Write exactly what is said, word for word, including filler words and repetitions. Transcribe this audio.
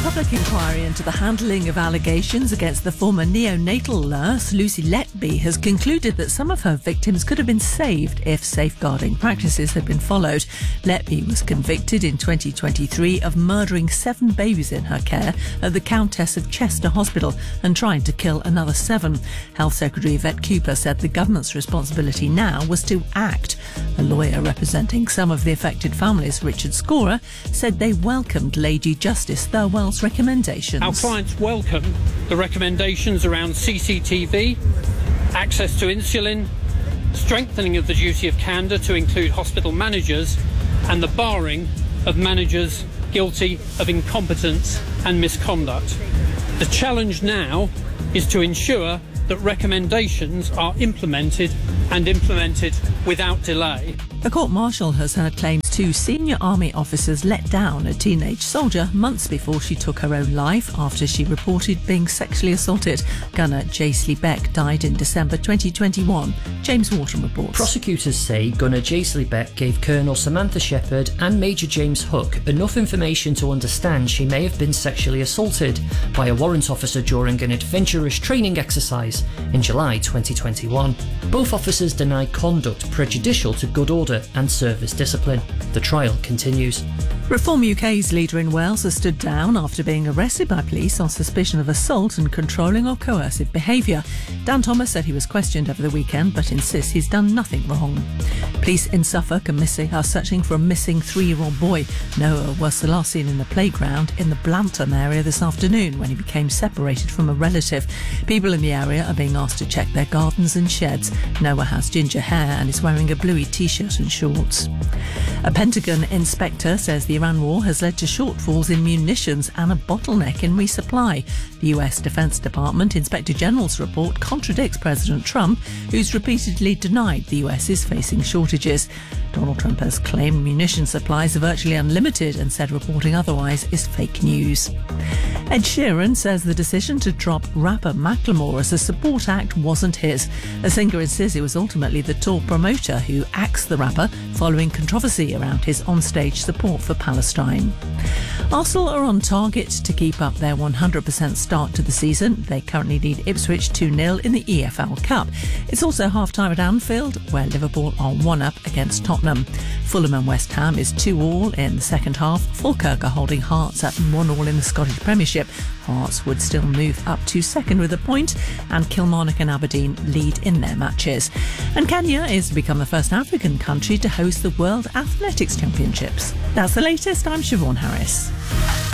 public inquiry into the handling of allegations against the former neonatal nurse Lucy Letby has concluded that some of her victims could have been saved if safeguarding practices had been followed. Letby was convicted in twenty twenty-three of murdering seven babies in her care at the Countess of Chester Hospital and trying to kill another seven. Health Secretary Yvette Cooper said the government's responsibility now was to act. A lawyer representing some of the affected families, Richard Scorer, said they welcomed Lady Justice Thirlwell's recommendations. Our clients welcome the recommendations around C C T V, access to insulin, strengthening of the duty of candour to include hospital managers, and the barring of managers guilty of incompetence and misconduct. The challenge now is to ensure that recommendations are implemented and implemented without delay. A court-martial has heard claims two senior army officers let down a teenage soldier months before she took her own life after she reported being sexually assaulted. Gunner Jaisley Beck died in December twenty twenty-one. James Wharton reports. Prosecutors say Gunner Jaisley Beck gave Colonel Samantha Shepherd and Major James Hook enough information to understand she may have been sexually assaulted by a warrant officer during an adventurous training exercise in July twenty twenty-one. Both officers denied conduct prejudicial to good order and service discipline. The trial continues. Reform U K's leader in Wales has stood down after being arrested by police on suspicion of assault and controlling or coercive behaviour. Dan Thomas said he was questioned over the weekend but insists he's done nothing wrong. Police in Suffolk are, missing, are searching for a missing three-year-old boy. Noah was the last seen in the playground in the Blanton area this afternoon when he became separated from a relative. People in the area are being asked to check their gardens and sheds. Noah has ginger hair and is wearing a bluey t-shirt and shorts. A Pentagon inspector says the Iran war has led to shortfalls in munitions and a bottleneck in resupply. The U S Defense Department Inspector General's report contradicts President Trump, who's repeatedly denied the U S is facing shortages. Donald Trump has claimed munition supplies are virtually unlimited and said reporting otherwise is fake news. Ed Sheeran says the decision to drop rapper Macklemore as a support act wasn't his. The singer insists it was ultimately the tour promoter who axed the rapper following controversy around his onstage support for Palestine. Arsenal are on target to keep up their one hundred percent start to the season. They currently lead Ipswich two nil in the E F L Cup. It's also half-time at Anfield, where Liverpool are one up against Tottenham. Fulham and West Ham is two all in the second half. Falkirk are holding Hearts at one all in the Scottish Premiership. Hearts would still move up to second with a point, and Kilmarnock and Aberdeen lead in their matches. And Kenya is to become the first African country to host the World Athletics Championships. That's the latest. I'm Siobhan Harris.